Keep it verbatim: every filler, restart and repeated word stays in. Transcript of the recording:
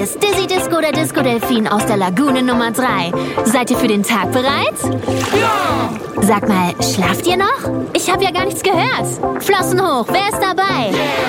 Hier ist Dizzy Disco, der Disco-Delfin aus der Lagune Nummer drei. Seid ihr für den Tag bereit? Ja! Sag mal, schlaft ihr noch? Ich habe ja gar nichts gehört. Flossen hoch, wer ist dabei? Yeah!